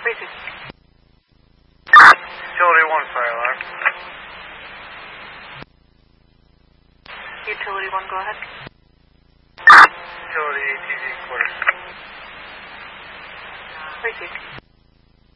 Repeat. Utility 1 fire alarm. Utility 1, go ahead. Utility ATV quarters. Repeat.